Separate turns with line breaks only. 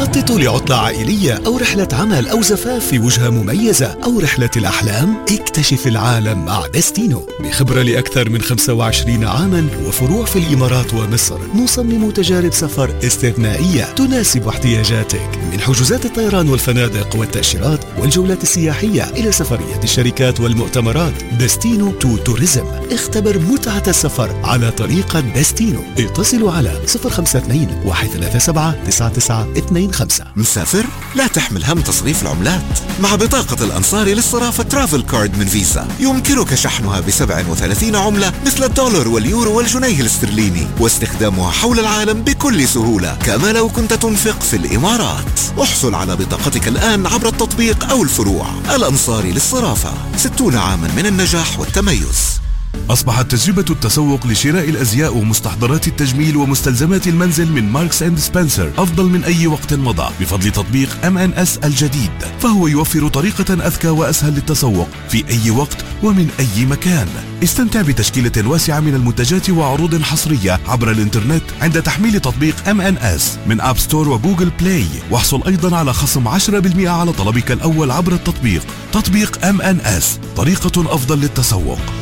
تخطط لعطلة عائلية أو رحلة عمل أو زفاف في وجهة مميزة أو رحلة الأحلام؟ اكتشف العالم مع دستينو. بخبرة لأكثر من 25 عاما وفروع في الإمارات ومصر، نصمم تجارب سفر استثنائية تناسب احتياجاتك، من حجوزات الطيران والفنادق والتأشيرات والجولات السياحية إلى سفريات الشركات والمؤتمرات. دستينو تو توريزم. اختبر متعة السفر على طريقة دستينو. اتصلوا على 052-137-9925.
مسافر؟ لا تحمل هم تصريف العملات. مع بطاقة الأنصاري للصرافة ترافل كارد من فيزا يمكنك شحنها ب37 عملة مثل الدولار واليورو والجنيه الاسترليني، واستخدامها حول العالم بكل سهولة كما لو كنت تنفق في الإمارات. احصل على بطاقتك الآن عبر التطبيق أو الفروع. الأنصاري للصرافة، 60 عاما من النجاح والتميز.
أصبحت تجربة التسوق لشراء الأزياء ومستحضرات التجميل ومستلزمات المنزل من ماركس أند سبنسر أفضل من أي وقت مضى بفضل تطبيق M&S الجديد، فهو يوفر طريقة أذكى وأسهل للتسوق في أي وقت ومن أي مكان. استمتع بتشكيلة واسعة من المنتجات وعروض حصرية عبر الإنترنت عند تحميل تطبيق M&S من أب ستور وجوجل بلاي، واحصل أيضا على خصم 10% على طلبك الأول عبر التطبيق. تطبيق M&S، طريقة أفضل للتسوق.